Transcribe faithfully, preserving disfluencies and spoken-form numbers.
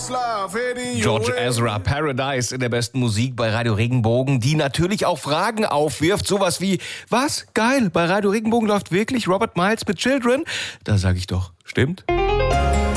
George Ezra, Paradise in der besten Musik bei Radio Regenbogen, die natürlich auch Fragen aufwirft. Sowas wie, was? Geil, bei Radio Regenbogen läuft wirklich Robert Miles mit Children? Da sage ich doch, stimmt.